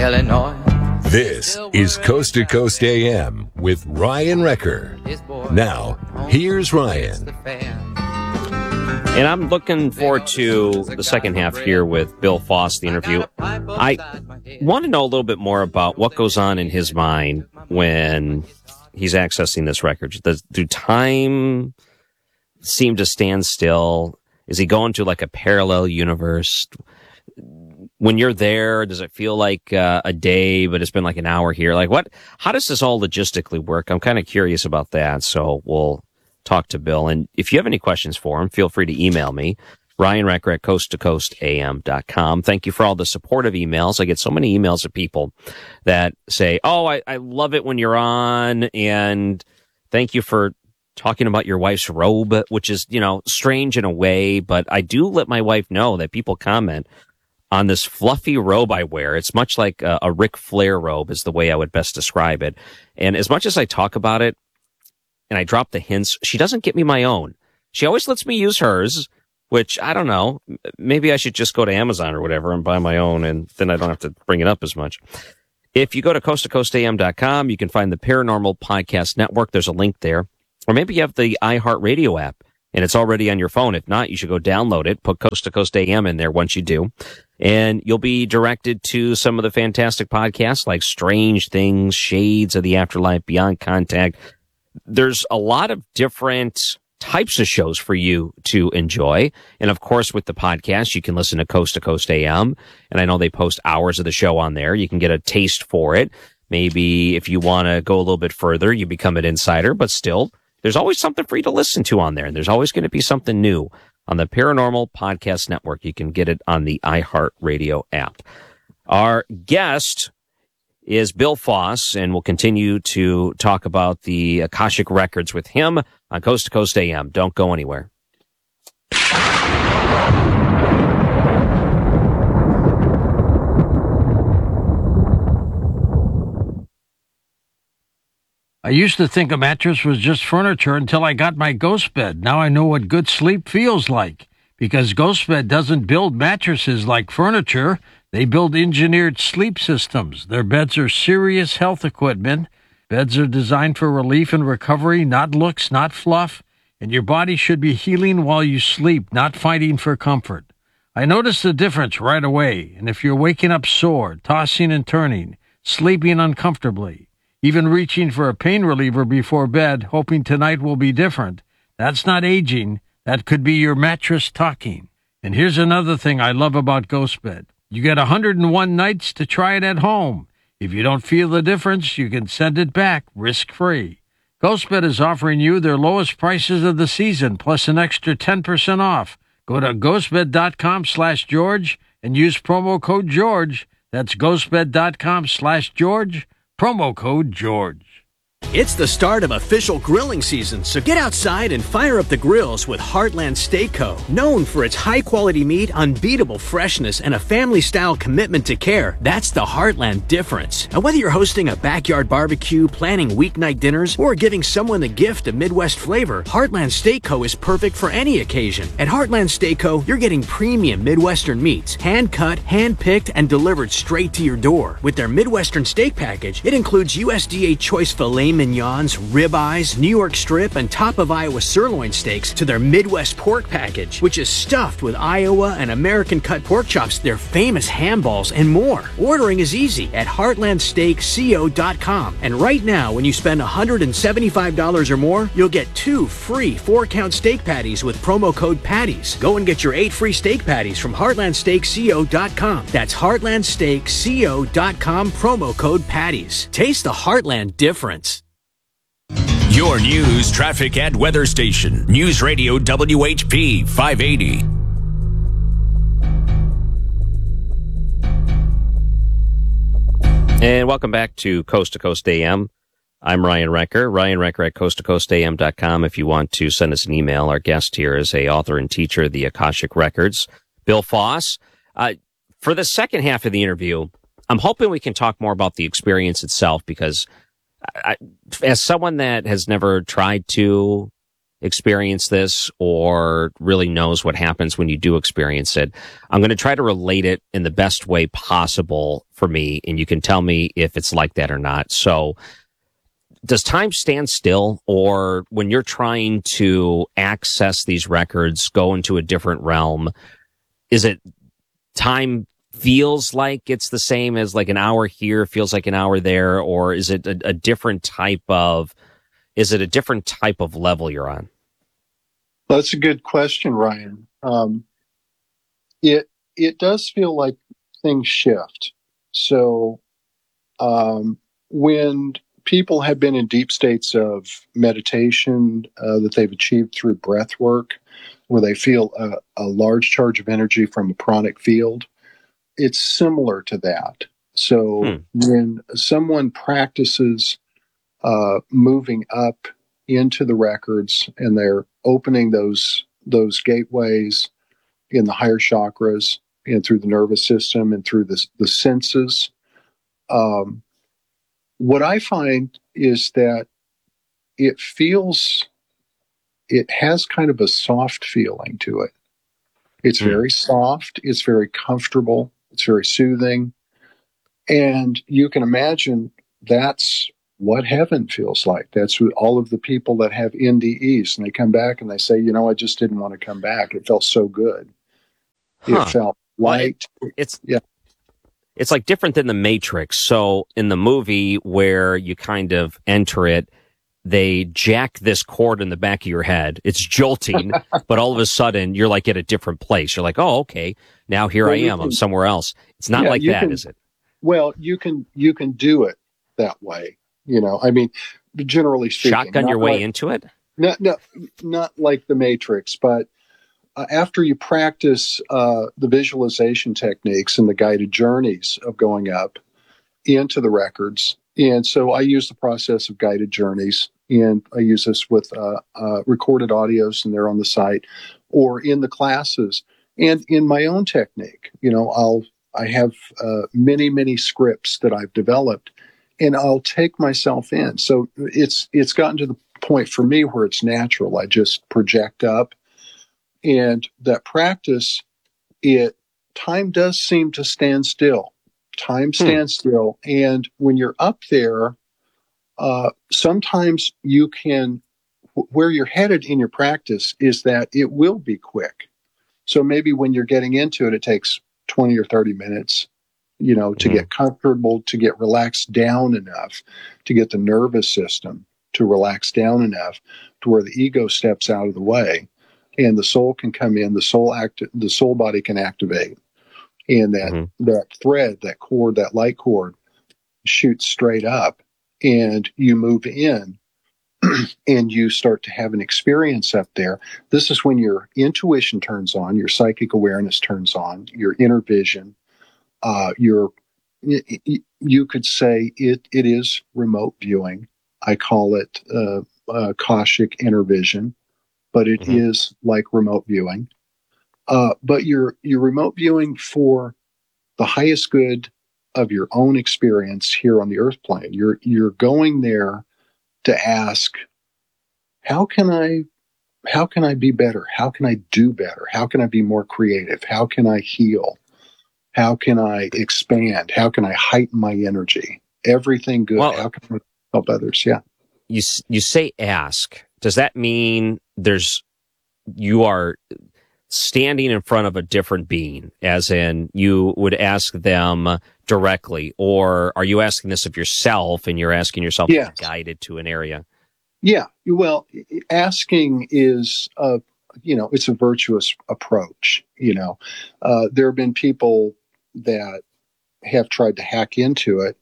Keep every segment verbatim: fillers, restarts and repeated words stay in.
Illinois. This is Coast to Coast A M with Ryan Wrecker. Now, here's Ryan. And I'm looking forward to the second half here with Bill Foss, the interview. I want to know a little bit more about what goes on in his mind when he's accessing this record. Does do time seem to stand still? Is he going to like a parallel universe? When you're there, does it feel like uh, a day, but it's been like an hour here? Like what? How does this all logistically work? I'm kind of curious about that. So we'll talk to Bill. And if you have any questions for him, feel free to email me, Ryan Wrecker at coast to coast a m dot com. Thank you for all the supportive emails. I get so many emails of people that say, oh, I, I love it when you're on, and thank you for talking about your wife's robe, which is, you know, strange in a way, but I do let my wife know that people comment on this fluffy robe I wear. It's much like a, a Ric Flair robe is the way I would best describe it. And as much as I talk about it and I drop the hints, she doesn't get me my own. She always lets me use hers, which I don't know. Maybe I should just go to Amazon or whatever and buy my own, and then I don't have to bring it up as much. If you go to coast to coast a m dot com, you can find the Paranormal Podcast Network. There's a link there. Or maybe you have the iHeartRadio app and it's already on your phone. If not, you should go download it. Put Coast to Coast A M in there once you do. And you'll be directed to some of the fantastic podcasts like Strange Things, Shades of the Afterlife, Beyond Contact. There's a lot of different types of shows for you to enjoy. And of course, with the podcast, you can listen to Coast to Coast A M. And I know they post hours of the show on there. You can get a taste for it. Maybe if you want to go a little bit further, you become an insider, but still, there's always something for you to listen to on there. And there's always going to be something new on the Paranormal Podcast Network. You can get it on the iHeartRadio app. Our guest is Bill Foss, and we'll continue to talk about the Akashic Records with him on Coast to Coast A M. Don't go anywhere. I used to think a mattress was just furniture until I got my Ghost Bed. Now I know what good sleep feels like. Because Ghost Bed doesn't build mattresses like furniture. They build engineered sleep systems. Their beds are serious health equipment. Beds are designed for relief and recovery, not looks, not fluff. And your body should be healing while you sleep, not fighting for comfort. I noticed the difference right away. And if you're waking up sore, tossing and turning, sleeping uncomfortably, even reaching for a pain reliever before bed, hoping tonight will be different, that's not aging. That could be your mattress talking. And here's another thing I love about Ghost Bed. You get one hundred one nights to try it at home. If you don't feel the difference, you can send it back risk-free. Ghost Bed is offering you their lowest prices of the season, plus an extra ten percent off. Go to ghostbed.com slash George and use promo code George. That's ghostbed.com slash George. Promo code George. It's the start of official grilling season, so get outside and fire up the grills with Heartland Steak Co. Known for its high-quality meat, unbeatable freshness, and a family-style commitment to care, that's the Heartland difference. And whether you're hosting a backyard barbecue, planning weeknight dinners, or giving someone the gift of Midwest flavor, Heartland Steak Co. is perfect for any occasion. At Heartland Steak Co., you're getting premium Midwestern meats, hand-cut, hand-picked, and delivered straight to your door. With their Midwestern steak package, it includes U S D A choice filet mignons, ribeyes, New York strip, and top of Iowa sirloin steaks to their Midwest pork package, which is stuffed with Iowa and American cut pork chops, their famous ham balls, and more. Ordering is easy at heartland steak co dot com. And right now, when you spend one hundred seventy-five dollars or more, you'll get two free four-count steak patties with promo code PATTIES. Go and get your eight free steak patties from heartland steak co dot com. That's heartland steak co dot com, promo code PATTIES. Taste the Heartland difference. Your news, traffic, and weather station. News Radio W H P five eighty. And welcome back to Coast to Coast A M. I'm Ryan Wrecker, Ryan Wrecker at coast to coast a m dot com. If you want to send us an email, our guest here is a author and teacher of the Akashic Records, Bill Foss. Uh, for the second half of the interview, I'm hoping we can talk more about the experience itself, because I, as someone that has never tried to experienced this or really knows what happens when you do experience it. I'm going to try to relate it in the best way possible for me, and you can tell me if it's like that or not. So, does time stand still, or when you're trying to access these records, go into a different realm, is it time feels like it's the same as like an hour here feels like an hour there, or is it a, a different type of, is it a different type of level you're on? Well, that's a good question, Ryan. Um, it, it does feel like things shift. So, um, when people have been in deep states of meditation uh, that they've achieved through breath work, where they feel a, a large charge of energy from a pranic field, it's similar to that. So hmm. when someone practices uh, moving up into the records and they're opening those those gateways in the higher chakras and through the nervous system and through the, the senses, um, what I find is that it feels, it has kind of a soft feeling to it. It's mm. very soft. It's very comfortable. It's very soothing. And you can imagine that's what heaven feels like. That's what all of the people that have N D Es, and they come back and they say, you know, I just didn't want to come back. It felt so good. Huh. It felt light. Well, it, it's, yeah. It's like different than the Matrix. So in the movie where you kind of enter it, they jack this cord in the back of your head. It's jolting, but all of a sudden you're like at a different place. You're like, oh, okay, now here well, I am. Can, I'm somewhere else. It's not yeah, like that, can, is it? Well, you can you can do it that way. You know, I mean, generally speaking, shotgun your way like, into it. No, no, not like the Matrix, but. Uh, after you practice uh, the visualization techniques and the guided journeys of going up into the records, and so I use the process of guided journeys, and I use this with uh, uh, recorded audios, and they're on the site, or in the classes, and in my own technique. You know, I'll I have uh, many many scripts that I've developed, and I'll take myself in. So it's it's gotten to the point for me where it's natural. I just project up. And that practice, it time does seem to stand still. Time stands hmm. still. And when you're up there, uh, sometimes you can, where you're headed in your practice is that it will be quick. So maybe when you're getting into it, it takes twenty or thirty minutes, you know, to mm-hmm. get comfortable, to get relaxed down enough, to get the nervous system to relax down enough to where the ego steps out of the way. And the soul can come in, the soul act, the soul body can activate, and that mm-hmm. that thread, that cord, that light cord, shoots straight up, and you move in, and you start to have an experience up there. This is when your intuition turns on, your psychic awareness turns on, your inner vision, uh, your you could say it it is remote viewing. I call it uh, uh, Akashic inner vision. But it mm-hmm. is like remote viewing. Uh, but you're, you're remote viewing for the highest good of your own experience here on the earth plane. You're, you're going there to ask, how can I, how can I be better? How can I do better? How can I be more creative? How can I heal? How can I expand? How can I heighten my energy? Everything good. Well, how can I help others? Yeah. You, you say ask. Does that mean there's, you are standing in front of a different being, as in you would ask them directly, or are you asking this of yourself and you're asking yourself yes. to be guided to an area? Yeah. Well, asking is, a, you know, it's a virtuous approach. You know, uh, there have been people that have tried to hack into it,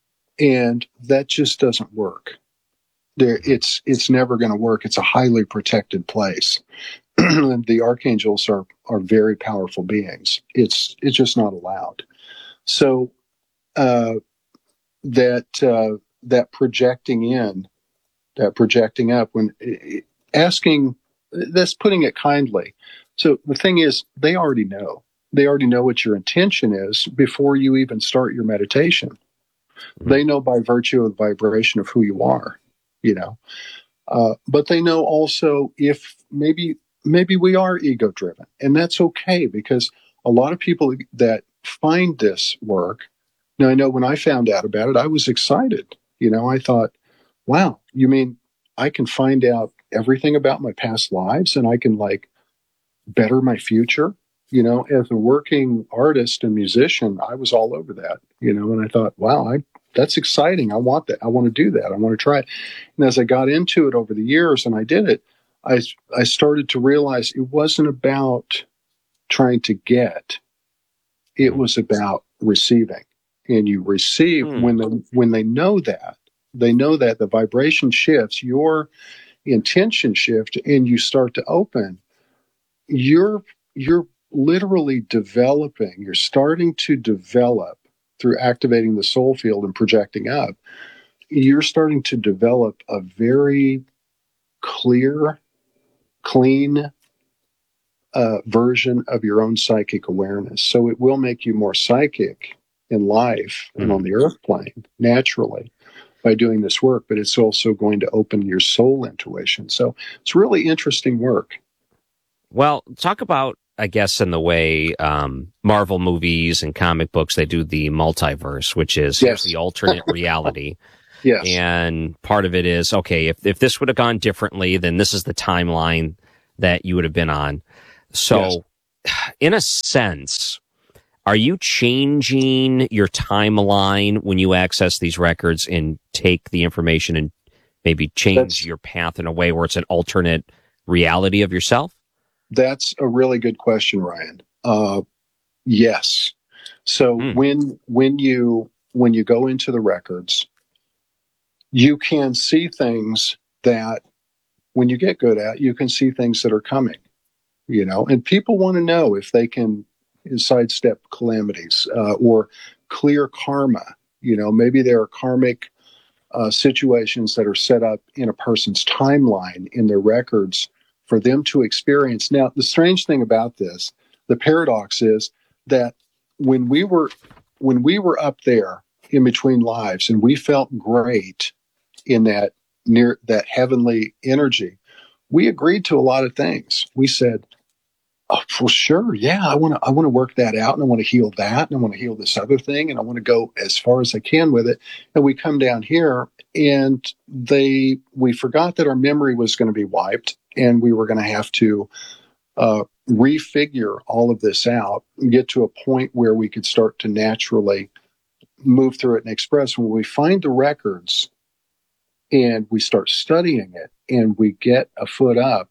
and that just doesn't work. There, it's it's never going to work. It's a highly protected place. The archangels are are very powerful beings. It's it's just not allowed. So uh, that uh, that projecting in, that projecting up, when asking, that's putting it kindly. So the thing is, they already know. They already know what your intention is before you even start your meditation. Mm-hmm. They know by virtue of the vibration of who you are. You know, Uh, but they know also if maybe maybe we are ego driven, and that's okay, because a lot of people that find this work. Now, I know when I found out about it, I was excited. You know, I thought, wow, you mean I can find out everything about my past lives and I can like better my future? You know, as a working artist and musician, I was all over that, you know, and I thought, wow, I, that's exciting. I want that. I want to do that. I want to try it. And as I got into it over the years and I did it, I, I started to realize it wasn't about trying to get, it was about receiving. And you receive Hmm. when they, when they know that, they know that the vibration shifts, your intention shift, and you start to open. You're you're literally developing. You're starting to develop through activating the soul field and projecting up. You're starting to develop a very clear, clean uh, version of your own psychic awareness. So it will make you more psychic in life and on the earth plane naturally by doing this work, but it's also going to open your soul intuition. So it's really interesting work. Well, talk about, I guess, in the way um, Marvel movies and comic books, they do the multiverse, which is Yes. the alternate reality. Yes. And part of it is, okay, if, if this would have gone differently, then this is the timeline that you would have been on. So, yes. In a sense, are you changing your timeline when you access these records and take the information and maybe change That's, your path in a way where it's an alternate reality of yourself? That's a really good question, Ryan. Uh, yes. So Hmm. when when you when you go into the records, you can see things that when you get good at, you can see things that are coming. You know, and people want to know if they can sidestep calamities uh, or clear karma. You know, maybe there are karmic uh, situations that are set up in a person's timeline in their records for them to experience. Now, the strange thing about this, the paradox is that when we were when we were up there in between lives and we felt great in that near that heavenly energy, we agreed to a lot of things. We said, oh, well, sure. Yeah, I want to. I want to work that out, and I want to heal that, and I want to heal this other thing, and I want to go as far as I can with it. And we come down here, and they we forgot that our memory was going to be wiped, and we were going to have to uh, refigure all of this out and get to a point where we could start to naturally move through it and express. When we find the records, and we start studying it, and we get a foot up.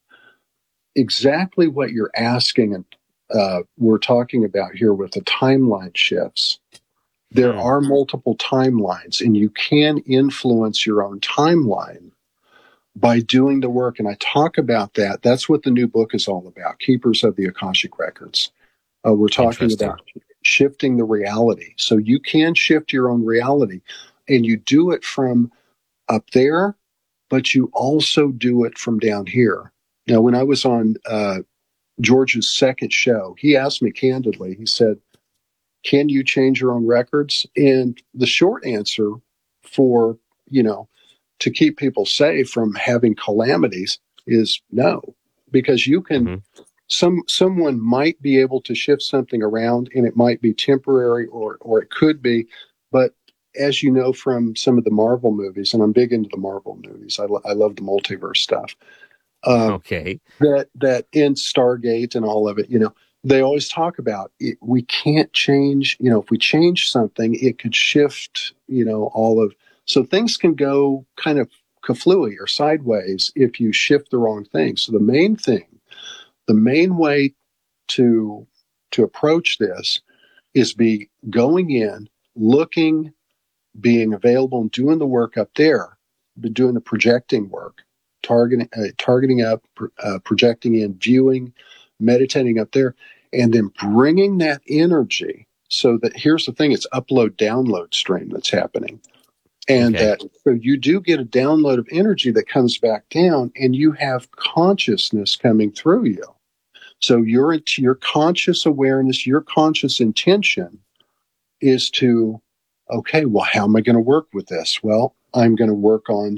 Exactly what you're asking and uh, we're talking about here with the timeline shifts. There Hmm. are multiple timelines, and you can influence your own timeline by doing the work. And I talk about that. That's what the new book is all about, Keepers of the Akashic Records. Uh, we're talking about shifting the reality. So you can shift your own reality, and you do it from up there, but you also do it from down here. Now, when I was on uh, George's second show, he asked me candidly, he said, can you change your own records? And the short answer for, you know, to keep people safe from having calamities is no, because you can, mm-hmm. some someone might be able to shift something around, and it might be temporary or or it could be, but as you know from some of the Marvel movies, and I'm big into the Marvel movies, I, lo- I love the multiverse stuff. Um, okay. That that in Stargate and all of it, you know, they always talk about it, we can't change. You know, if we change something, it could shift. You know, all of so things can go kind of kaflooey or sideways if you shift the wrong thing. So the main thing, the main way to to approach this is be going in, looking, being available, and doing the work up there, but doing the projecting work. Targeting, uh, targeting up, uh, projecting in, viewing, meditating up there, and then bringing that energy. So that here's the thing: it's upload download stream that's happening, and okay. that so you do get a download of energy that comes back down, and you have consciousness coming through you. So your your conscious awareness, your conscious intention is to, okay, well, how am I going to work with this? Well, I'm going to work on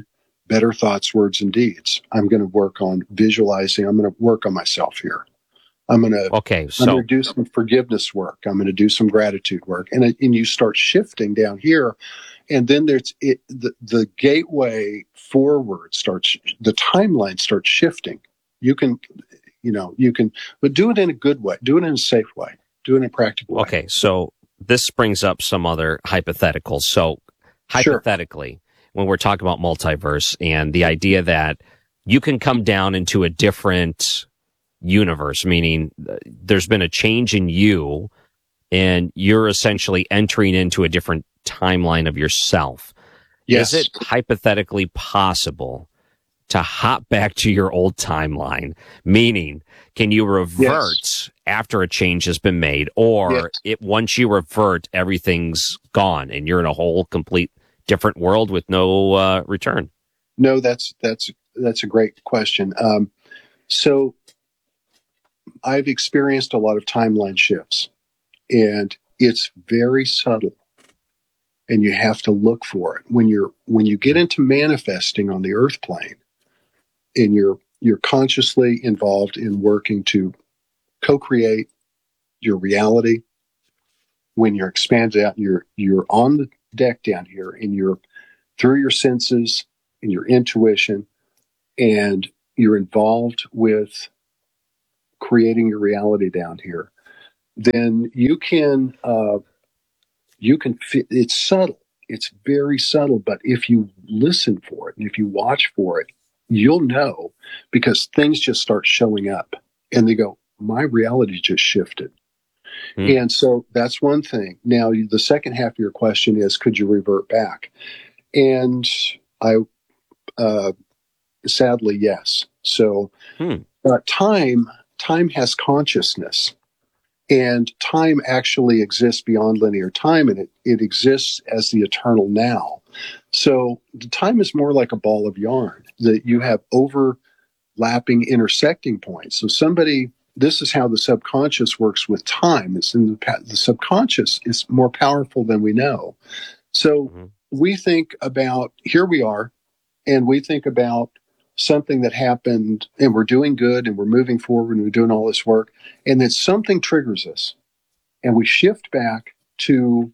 better thoughts, words, and deeds. I'm going to work on visualizing. I'm going to work on myself here. I'm going to, okay, so I'm going to do some forgiveness work. I'm going to do some gratitude work. And, and you start shifting down here. And then there's it, the, the gateway forward starts, the timeline starts shifting. You can, you know, you can, but do it in a good way. Do it in a safe way. Do it in a practical way. Okay, so this brings up some other hypotheticals. So hypothetically, sure. when we're talking about multiverse and the idea that you can come down into a different universe, meaning there's been a change in you and you're essentially entering into a different timeline of yourself. Yes. Is it hypothetically possible to hop back to your old timeline? Meaning, can you revert yes. after a change has been made, or yes. it once you revert, everything's gone and you're in a whole complete different world with no uh, return? No, that's that's that's a great question. Um, so I've experienced a lot of timeline shifts, and it's very subtle, and you have to look for it. When you're when you get into manifesting on the earth plane, and you're you're consciously involved in working to co-create your reality, when you're expanded out, you're you're on the deck down here, and you're through your senses and your intuition, and you're involved with creating your reality down here, then you can uh, you can fi- it's subtle, it's very subtle, but if you listen for it and if you watch for it, you'll know, because things just start showing up and they go, my reality just shifted. Hmm. And so that's one thing. Now, the second half of your question is, could you revert back? And I, uh, sadly, yes. So hmm. uh, time, time has consciousness, and time actually exists beyond linear time, and it, it exists as the eternal now. So the time is more like a ball of yarn that you have overlapping, intersecting points. So somebody, this is how the subconscious works with time. It's in the, the subconscious is more powerful than we know. So mm-hmm. we think about, here we are, and we think about something that happened, and we're doing good, and we're moving forward, and we're doing all this work, and then something triggers us, and we shift back to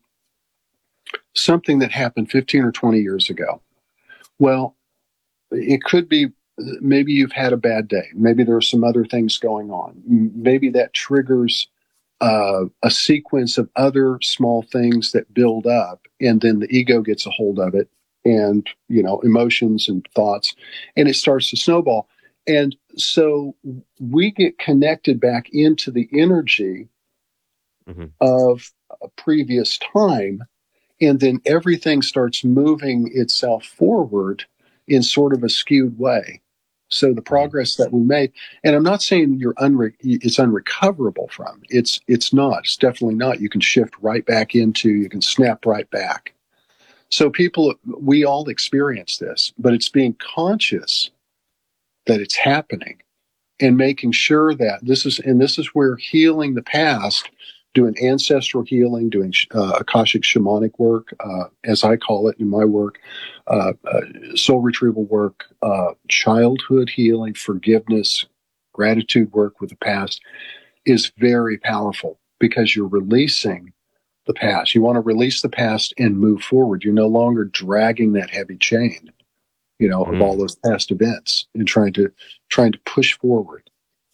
something that happened fifteen or twenty years ago. Well, it could be, maybe you've had a bad day. Maybe there are some other things going on. Maybe that triggers uh, a sequence of other small things that build up, and then the ego gets a hold of it, and, you know, emotions and thoughts, and it starts to snowball. And so we get connected back into the energy mm-hmm. of a previous time, and then everything starts moving itself forward in sort of a skewed way. So the progress that we made, and I'm not saying you're unre- it's unrecoverable from. It's it's not. It's definitely not. You can shift right back into. You can snap right back. So people, we all experience this, but it's being conscious that it's happening and making sure that this is, and this is where healing the past, doing ancestral healing, doing uh, Akashic shamanic work, uh, as I call it in my work, uh, uh, soul retrieval work, uh, childhood healing, forgiveness, gratitude work with the past is very powerful, because you're releasing the past. You want to release the past and move forward. You're no longer dragging that heavy chain, you know, mm. of all those past events, and trying to trying to push forward.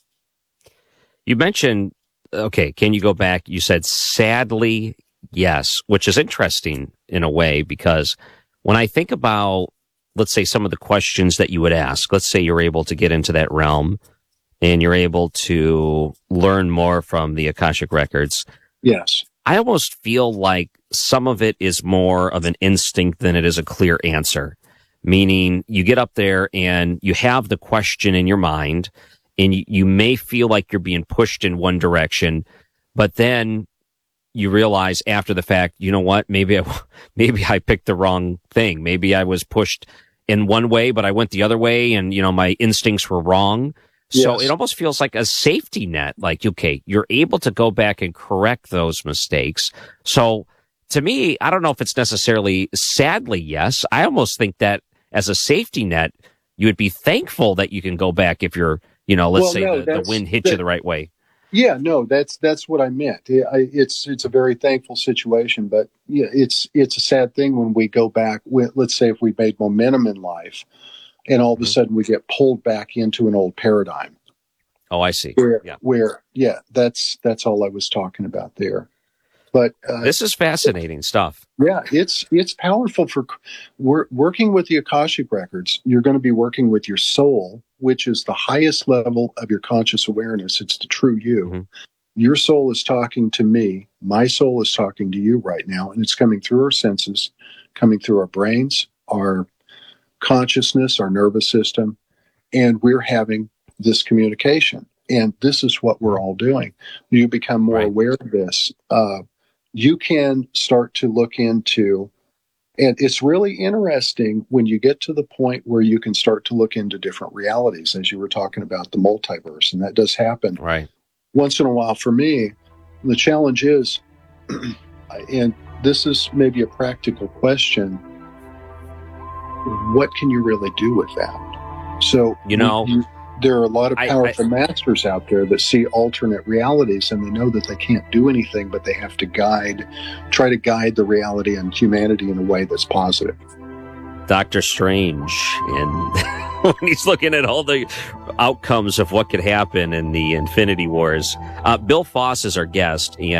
You mentioned, okay, can you go back? You said, sadly, yes, which is interesting in a way, because when I think about, let's say, some of the questions that you would ask, let's say you're able to get into that realm and you're able to learn more from the Akashic records. Yes. I almost feel like some of it is more of an instinct than it is a clear answer. Meaning, you get up there and you have the question in your mind, and you, you may feel like you're being pushed in one direction, but then you realize after the fact, you know what, maybe I, maybe I picked the wrong thing. Maybe I was pushed in one way, but I went the other way, and, you know, my instincts were wrong. So yes. It almost feels like a safety net. Like, okay, you're able to go back and correct those mistakes. So to me, I don't know if it's necessarily sadly yes. I almost think that as a safety net, you would be thankful that you can go back if you're, you know, let's Well, say no, the, the wind hits that, you the right way. Yeah, no, that's that's what I meant. I, it's it's a very thankful situation, but yeah, it's it's a sad thing when we go back. With, let's say if we made momentum in life, and all of a Mm-hmm. sudden we get pulled back into an old paradigm. Oh, I see. Where, Yeah. where, yeah, that's that's all I was talking about there. But uh, This is fascinating stuff. yeah, it's it's powerful for we're working with the Akashic records. You're going to be working with your soul, which is the highest level of your conscious awareness. It's the true you. Mm-hmm. Your soul is talking to me. My soul is talking to you right now, and it's coming through our senses, coming through our brains, our consciousness, our nervous system, and we're having this communication. And this is what we're all doing. You become more Right. aware of this. Uh, you can start to look into, and it's really interesting when you get to the point where you can start to look into different realities, as you were talking about the multiverse, and that does happen Right. once in a while. For me, the challenge is, and this is maybe a practical question, what can you really do with that? So, You know, you, there are a lot of I- powerful masters out there that see alternate realities, and they know that they can't do anything, but they have to guide, try to guide the reality and humanity in a way that's positive. Doctor Strange, and when he's looking at all the outcomes of what could happen in the Infinity Wars. Uh, Bill Foss is our guest, and